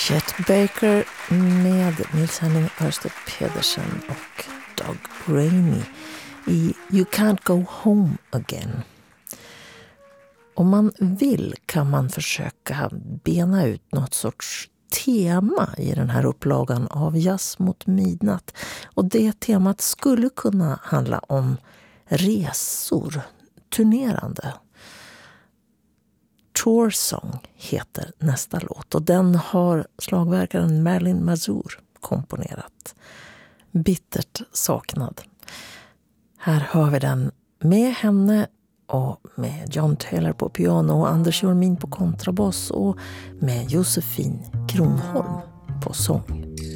Chet Baker med Nils Henning Ørsted Pedersen och Doug Rainey i You Can't Go Home Again. Om man vill kan man försöka bena ut något sorts tema i den här upplagan av Jazz mot midnatt. Och det temat skulle kunna handla om resor, turnerande. Tour Song heter nästa låt och den har slagverkaren Marilyn Mazur komponerat. Bittert saknad. Här hör vi den med henne och med John Taylor på piano och Anders Jormin på kontrabass och med Josefin Kronholm på sång.